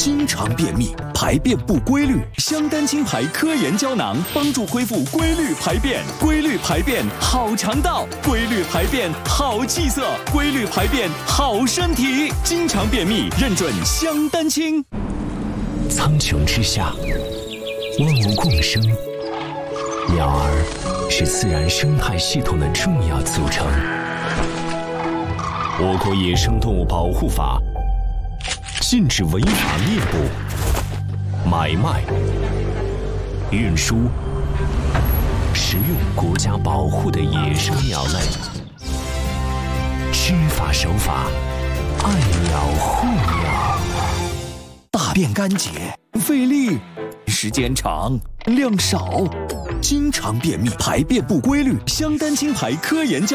经常便秘，排便不规律，香丹青牌科研胶囊帮助恢复规律排便，规律排便好肠道，规律排便好气色，规律排便好身体。经常便秘认准香丹青。 苍穹之下，万物共生，鸟儿是自然生态系统的重要组成。我国野生动物保护法禁止违法猎捕、买卖、运输、食用国家保护的野生鸟类。知法守法，爱鸟护鸟。 大便干结，费力，时间长，量少，经常便秘，排便不规律，香丹青牌科研胶